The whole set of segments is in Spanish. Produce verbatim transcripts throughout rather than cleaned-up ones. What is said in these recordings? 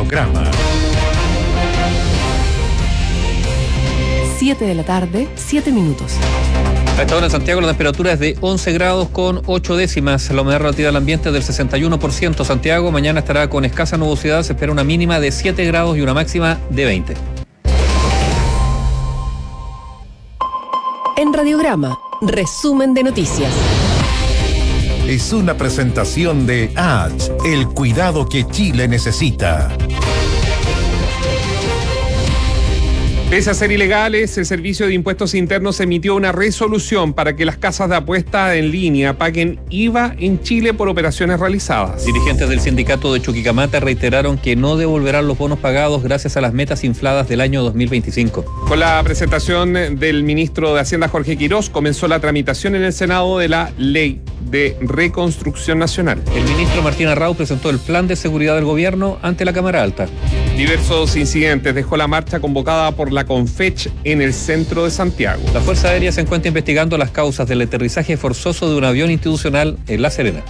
Radiograma. siete de la tarde, siete minutos. A esta hora en Santiago la temperatura es de once grados con ocho décimas. La humedad relativa del ambiente es del sesenta y uno por ciento. Santiago mañana estará con escasa nubosidad. Se espera una mínima de siete grados y una máxima de veinte. En Radiograma, resumen de noticias. Es una presentación de H, el cuidado que Chile necesita. Pese a ser ilegales, el Servicio de Impuestos Internos emitió una resolución para que las casas de apuesta en línea paguen I V A en Chile por operaciones realizadas. Dirigentes del sindicato de Chuquicamata reiteraron que no devolverán los bonos pagados gracias a las metas infladas del año dos mil veinticinco. Con la presentación del ministro de Hacienda Jorge Quirós, comenzó la tramitación en el Senado de la Ley de Reconstrucción Nacional. El ministro Martín Arrau presentó el plan de seguridad del gobierno ante la Cámara Alta. Diversos incidentes dejó la marcha convocada por la Confech en el centro de Santiago. La Fuerza Aérea se encuentra investigando las causas del aterrizaje forzoso de un avión institucional en La Serena.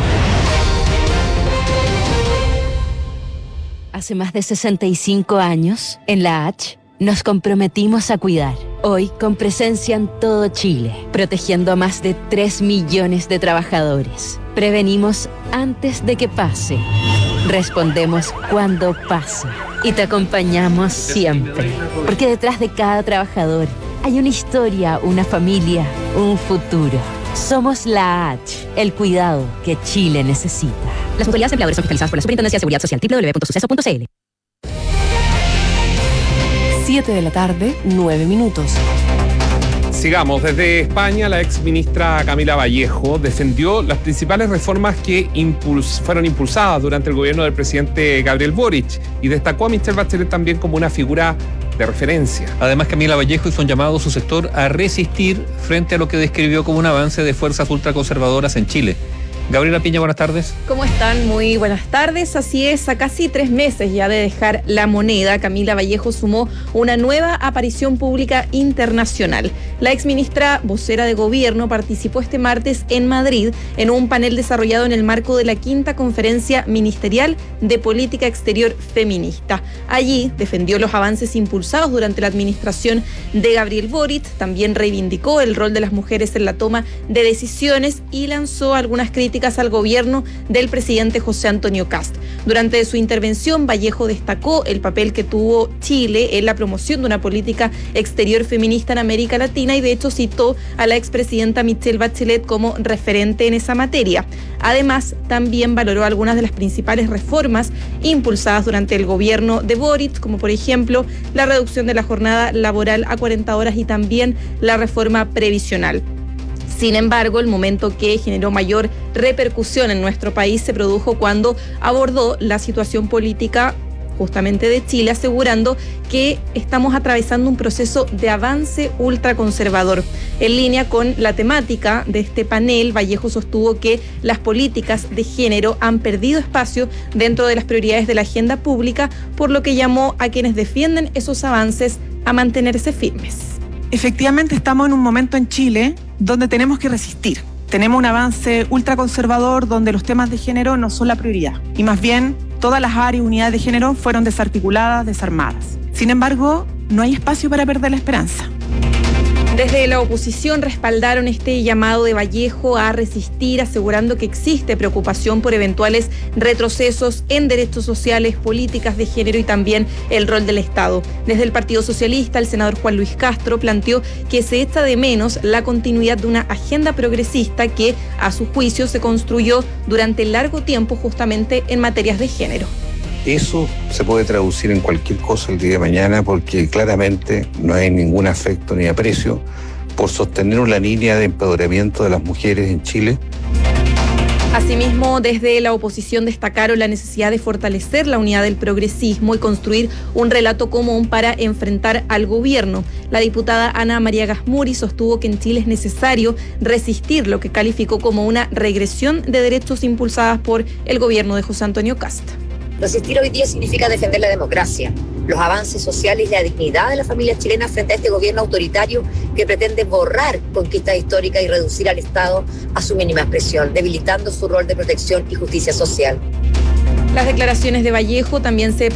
Hace más de sesenta y cinco años, en la H, nos comprometimos a cuidar. Hoy, con presencia en todo Chile, protegiendo a más de tres millones de trabajadores. Prevenimos antes de que pase. Respondemos cuando pase. Y te acompañamos siempre. Porque detrás de cada trabajador hay una historia, una familia, un futuro. Somos la H, el cuidado que Chile necesita. Las autoridades empleadoras son fiscalizadas por la Superintendencia de Seguridad Social, doble u doble u doble u punto suceso punto c l. siete de la tarde, nueve minutos. Sigamos. Desde España, la ex ministra Camila Vallejo defendió las principales reformas que impuls- fueron impulsadas durante el gobierno del presidente Gabriel Boric y destacó a Michelle Bachelet también como una figura de referencia. Además, Camila Vallejo hizo un llamado a su sector a resistir frente a lo que describió como un avance de fuerzas ultraconservadoras en Chile. Gabriela Piña, buenas tardes. ¿Cómo están? Muy buenas tardes. Así es, a casi tres meses ya de dejar la moneda, Camila Vallejo sumó una nueva aparición pública internacional. La exministra vocera de gobierno participó este martes en Madrid en un panel desarrollado en el marco de la quinta conferencia ministerial de política exterior feminista. Allí defendió los avances impulsados durante la administración de Gabriel Boric, también reivindicó el rol de las mujeres en la toma de decisiones y lanzó algunas críticas al gobierno del presidente José Antonio Kast. Durante su intervención, Vallejo destacó el papel que tuvo Chile en la promoción de una política exterior feminista en América Latina y de hecho citó a la expresidenta Michelle Bachelet como referente en esa materia. Además, también valoró algunas de las principales reformas impulsadas durante el gobierno de Boric, como por ejemplo la reducción de la jornada laboral a cuarenta horas y también la reforma previsional. Sin embargo, el momento que generó mayor repercusión en nuestro país se produjo cuando abordó la situación política justamente de Chile, asegurando que estamos atravesando un proceso de avance ultraconservador. En línea con la temática de este panel, Vallejo sostuvo que las políticas de género han perdido espacio dentro de las prioridades de la agenda pública, por lo que llamó a quienes defienden esos avances a mantenerse firmes. Efectivamente, estamos en un momento en Chile donde tenemos que resistir. Tenemos un avance ultraconservador donde los temas de género no son la prioridad y más bien todas las áreas y unidades de género fueron desarticuladas, desarmadas. Sin embargo, no hay espacio para perder la esperanza. Desde la oposición respaldaron este llamado de Vallejo a resistir, asegurando que existe preocupación por eventuales retrocesos en derechos sociales, políticas de género y también el rol del Estado. Desde el Partido Socialista, el senador Juan Luis Castro planteó que se echa de menos la continuidad de una agenda progresista que, a su juicio, se construyó durante largo tiempo justamente en materias de género. Eso se puede traducir en cualquier cosa el día de mañana porque claramente no hay ningún afecto ni aprecio por sostener una línea de empoderamiento de las mujeres en Chile. Asimismo, desde la oposición destacaron la necesidad de fortalecer la unidad del progresismo y construir un relato común para enfrentar al gobierno. La diputada Ana María Gasmuri sostuvo que en Chile es necesario resistir lo que calificó como una regresión de derechos impulsadas por el gobierno de José Antonio Kast. Resistir hoy día significa defender la democracia, los avances sociales y la dignidad de la familia chilena frente a este gobierno autoritario que pretende borrar conquistas históricas y reducir al Estado a su mínima expresión, debilitando su rol de protección y justicia social. Las declaraciones de Vallejo también se